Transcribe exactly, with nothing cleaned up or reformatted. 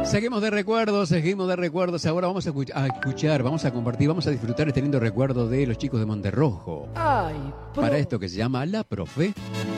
Seguimos de recuerdos, seguimos de recuerdos. Ahora vamos a, escuch a escuchar, vamos a compartir, vamos a disfrutar este lindo recuerdo de los chicos de Monterrojo. Ay, pro... Para esto que se llama La Profe.